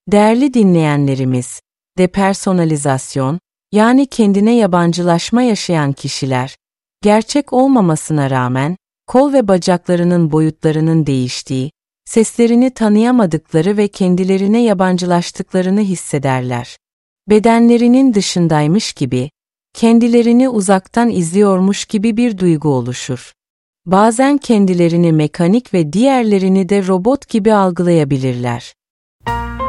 Değerli dinleyenlerimiz, depersonalizasyon, yani kendine yabancılaşma yaşayan kişiler, gerçek olmamasına rağmen, kol ve bacaklarının boyutlarının değiştiği, seslerini tanıyamadıkları ve kendilerine yabancılaştıklarını hissederler. Bedenlerinin dışındaymış gibi, kendilerini uzaktan izliyormuş gibi bir duygu oluşur. Bazen kendilerini mekanik ve diğerlerini de robot gibi algılayabilirler.